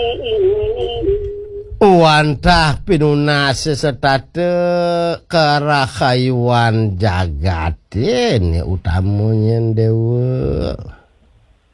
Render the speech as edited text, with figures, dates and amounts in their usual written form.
Wantah pinuna sesetate kerakayuan jagatin ya utamunya dewa.